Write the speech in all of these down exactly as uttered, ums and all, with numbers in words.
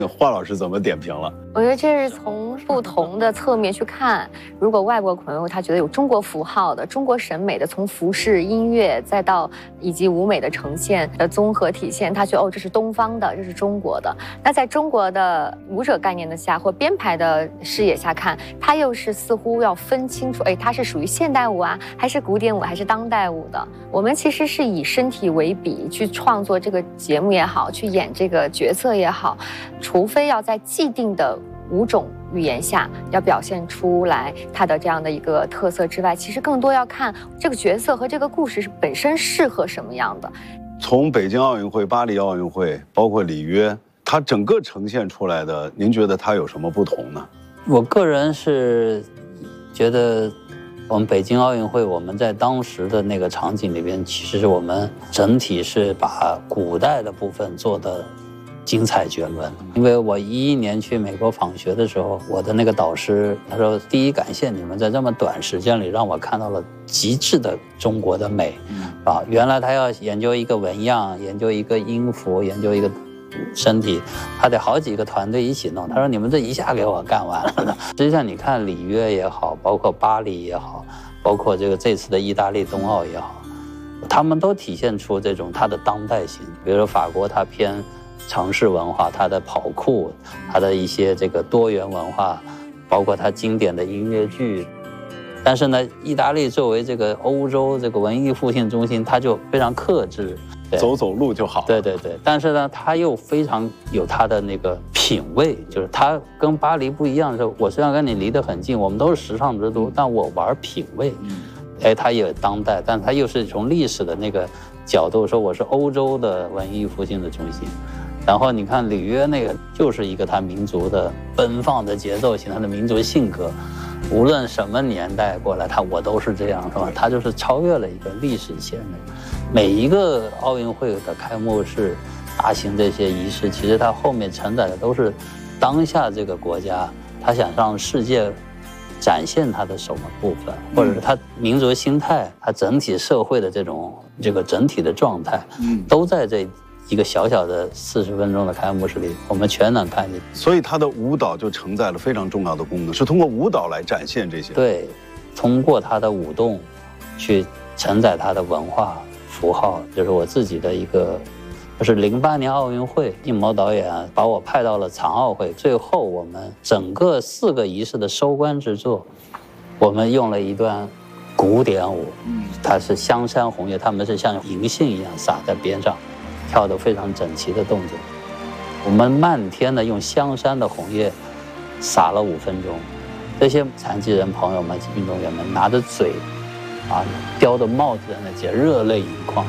华老师怎么点评了？ 我觉得这是从不同的侧面去看。如果外国朋友他觉得有中国符号的、中国审美的，从服饰、音乐再到以及舞美的呈现的综合体现，他觉得哦，这是东方的，这是中国的。那在中国的舞者概念的下或编排的视野下看，它又是似乎要分清楚，哎，它是属于现代舞啊，还是古典舞，还是当代舞的？我们其实是以身体为笔去创作这个节目也好，去演这个角色也好。除非要在既定的五种语言下要表现出来它的这样的一个特色之外，其实更多要看这个角色和这个故事是本身适合什么样的。 从北京奥运会、巴黎奥运会，包括里约，它整个呈现出来的，您觉得它有什么不同呢？ 我个人是觉得，我们北京奥运会，我们在当时的那个场景里边，其实我们整体是把古代的部分做的精彩绝伦。因为我一一年去美国访学的时候，我的那个导师他说，第一感谢你们在这么短时间里让我看到了极致的中国的美啊！原来他要研究一个纹样，研究一个音符，研究一个身体，他得好几个团队一起弄。他说你们这一下给我干完了。实际上你看里约也好，包括巴黎也好，包括这个这次的意大利冬奥也好，他们都体现出这种它的当代性。比如说法国，它偏城市文化，它的跑酷，它的一些这个多元文化，包括它经典的音乐剧。但是呢，意大利作为这个欧洲这个文艺复兴中心，它就非常克制， 走走路就好。 对对对，但是呢，它又非常有它的那个品味，就是它跟巴黎不一样的时候，我虽然跟你离得很近，我们都是时尚之都，但我玩品味。哎，它也有当代，但它又是从历史的那个角度说，我是欧洲的文艺复兴的中心。然后你看里约那个，就是一个它民族的奔放的节奏型，它的民族性格，无论什么年代过来，它我都是这样，是吧？它就是超越了一个历史线的。每一个奥运会的开幕式、大型这些仪式，其实它后面承载的都是当下这个国家，它想让世界展现它的什么部分，或者是它民族心态，它整体社会的这种这个整体的状态，都在这一个小小的四十分钟的开幕式里，我们全能看见。 所以它的舞蹈就承载了非常重要的功能，是通过舞蹈来展现这些。 对，通过它的舞动，去承载它的文化符号。就是我自己的一个，就是零八年奥运会，应谋导演把我派到了残奥会，最后我们整个四个仪式的收官之作，我们用了一段古典舞，它是香山红叶，他们是像银杏一样撒在边上，跳得非常整齐的动作。我们漫天的用香山的红叶撒了五分钟，这些残疾人朋友们、运动员们拿着嘴啊叼着帽子在那接，热泪盈眶。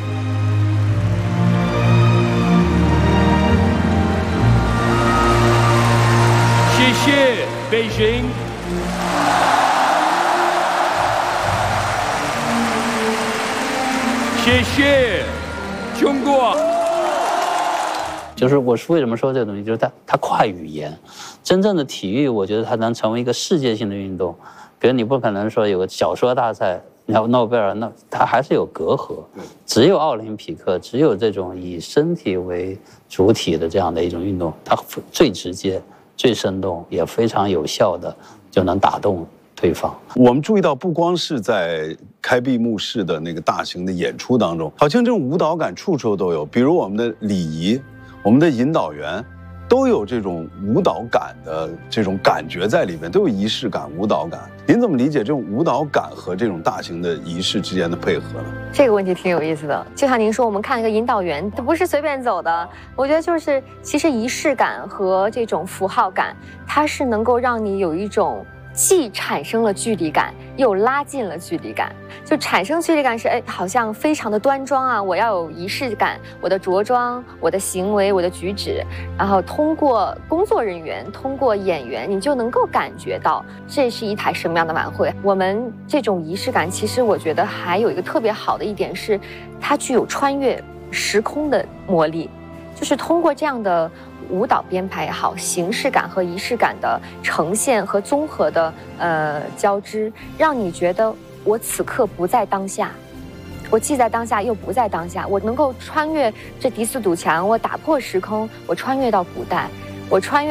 谢谢北京。谢谢中国。 就是我是为什么说这个东西，就是它它跨语言。真正的体育，我觉得它能成为一个世界性的运动。比如你不可能说有个小说大赛，你要诺贝尔，那它还是有隔阂。只有奥林匹克，只有这种以身体为主体的这样的一种运动，它最直接、最生动，也非常有效的就能打动对方。 我们注意到，不光是在开闭幕式的那个大型的演出当中，好像这种舞蹈感处处都有。比如我们的礼仪，我们的引导员，都有这种舞蹈感的这种感觉在里面，都有仪式感、舞蹈感。您怎么理解这种舞蹈感和这种大型的仪式之间的配合呢？ 这个问题挺有意思的。就像您说，我们看一个引导员，他不是随便走的。我觉得就是，其实仪式感和这种符号感，它是能够让你有一种既产生了距离感，又拉近了距离感。就产生距离感是，哎，好像非常的端庄啊，我要有仪式感，我的着装、我的行为、我的举止，然后通过工作人员、通过演员，你就能够感觉到这是一台什么样的晚会。我们这种仪式感，其实我觉得还有一个特别好的一点是，它具有穿越时空的魔力，就是通过这样的舞蹈编排也好，形式感和仪式感的呈现和综合的呃交织，让你觉得我此刻不在当下，我既在当下又不在当下，我能够穿越这敌四堵墙，我打破时空，我穿越到古代， 我穿越。